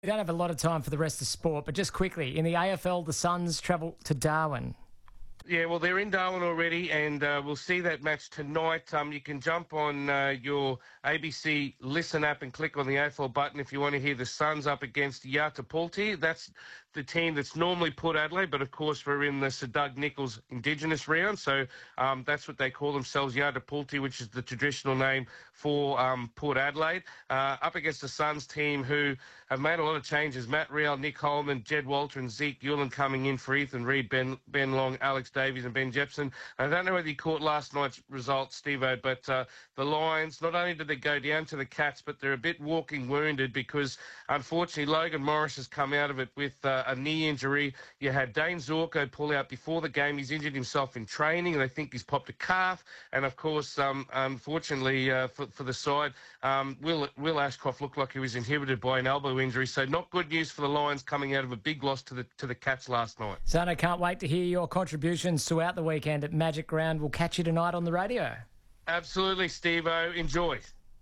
We don't have a lot of time for the rest of sport, but just quickly, in the AFL, the Suns travel to Darwin. Yeah, well, they're in Darwin already, and we'll see that match tonight. You can jump on your ABC Listen app and click on the AFL button if you want to hear the Suns up against Yatapulti. That's the team that's normally Port Adelaide, but of course we're in the Sir Doug Nicholls Indigenous round, so that's what they call themselves, Yatapulti, which is the traditional name for Port Adelaide. Up against the Suns team who have made a lot of changes. Matt Real, Nick Holman, Jed Walter and Zeke Ulan coming in for Ethan Reid, Ben Long, Alex Davies and Ben Jepson. I don't know whether you caught last night's results, Steve-O, but the Lions, not only did they go down to the Cats, but they're a bit walking wounded because, unfortunately, Logan Morris has come out of it with a knee injury. You had Dane Zorko pull out before the game. He's injured himself in training, and they think he's popped a calf. And, of course, unfortunately for the side, Will Ashcroft looked like he was inhibited by an elbow injury. So not good news for the Lions coming out of a big loss to the Cats last night. Zano, can't wait to hear your contributions throughout the weekend at Magic Round. We'll catch you tonight on the radio. Absolutely, Steve-O. Enjoy.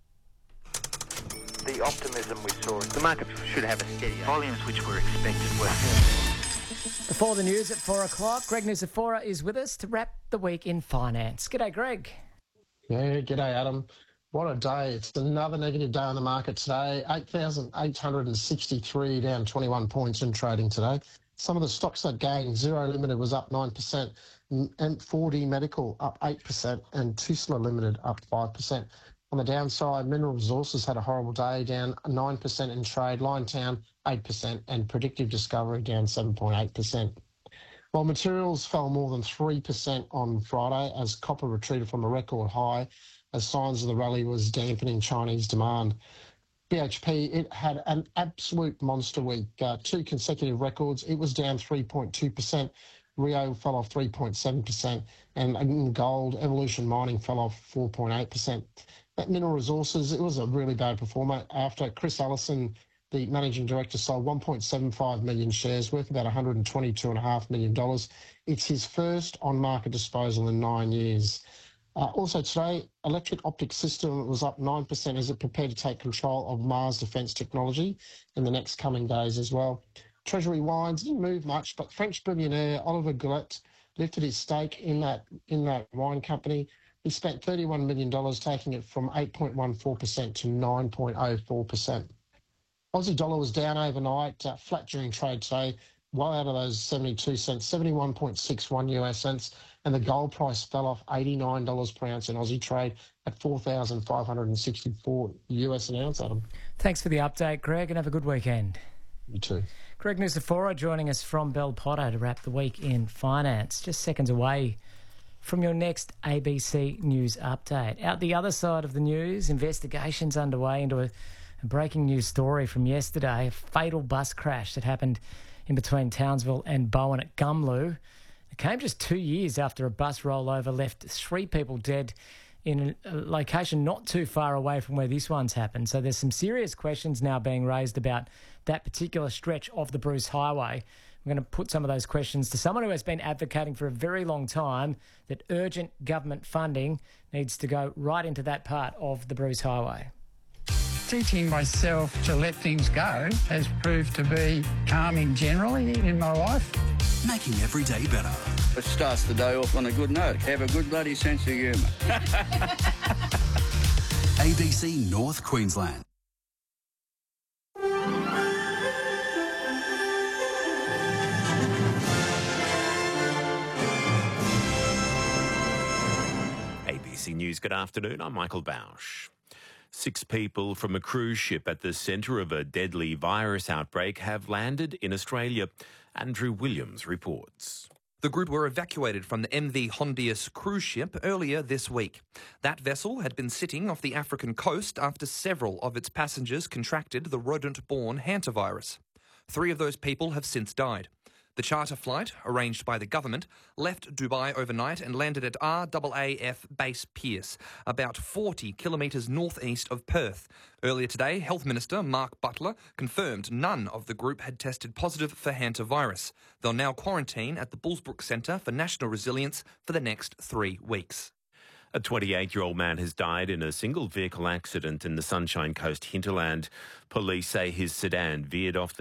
The optimism we saw. The market should have a steady volumes which were expected were. Before the news at 4 o'clock, Greg Nusafora is with us to wrap the week in finance. G'day, Greg. Yeah, g'day, Adam. What a day. It's another negative day on the market today. 8,863 down 21 points in trading today. Some of the stocks that gained, Xero Limited was up 9%, and 4D Medical up 8%, and Tusla Limited up 5%. On the downside, Mineral Resources had a horrible day, down 9% in trade, Liontown 8%, and Predictive Discovery down 7.8%. While materials fell more than 3% on Friday as copper retreated from a record high, as signs of the rally was dampening Chinese demand. BHP, it had an absolute monster week, 2 consecutive records. It was down 3.2%. Rio fell off 3.7%, and in gold, Evolution Mining fell off 4.8%. At Mineral Resources, it was a really bad performer after Chris Ellison, the managing director, sold 1.75 million shares worth about $122.5 million. It's his first on-market disposal in 9 years. Also today, Electric Optic System was up 9% as it prepared to take control of Mars Defence Technology in the next coming days as well. Treasury Wines didn't move much, but French billionaire Oliver Gillette lifted his stake in that wine company. He spent $31 million, taking it from 8.14% to 9.04%. Aussie dollar was down overnight, flat during trade today, well out of those 72 cents, 71.61 US cents, and the gold price fell off $89 per ounce in Aussie trade at 4,564 US an ounce, Adam. Thanks for the update, Greg, and have a good weekend. You too. Greg Nusafora joining us from Bell Potter to wrap the week in finance. Just seconds away from your next ABC News update. Out the other side of the news, investigations underway into a breaking news story from yesterday, a fatal bus crash that happened in between Townsville and Bowen at Gumloo. It came just 2 years after a bus rollover left 3 people dead in a location not too far away from where this one's happened. So there's some serious questions now being raised about that particular stretch of the Bruce Highway. We're going to put some of those questions to someone who has been advocating for a very long time that urgent government funding needs to go right into that part of the Bruce Highway. Teaching myself to let things go has proved to be calming generally in my life. Making every day better. It starts the day off on a good note. Have a good bloody sense of humour. ABC North Queensland. ABC News, good afternoon. I'm Michael Bausch. 6 people from a cruise ship at the centre of a deadly virus outbreak have landed in Australia. Andrew Williams reports. The group were evacuated from the MV Hondius cruise ship earlier this week. That vessel had been sitting off the African coast after several of its passengers contracted the rodent-borne hantavirus. 3 of those people have since died. The charter flight, arranged by the government, left Dubai overnight and landed at RAAF Base Pearce, about 40 kilometres northeast of Perth. Earlier today, Health Minister Mark Butler confirmed none of the group had tested positive for hantavirus. They'll now quarantine at the Bullsbrook Centre for National Resilience for the next 3 weeks. A 28-year-old man has died in a single vehicle accident in the Sunshine Coast hinterland. Police say his sedan veered off the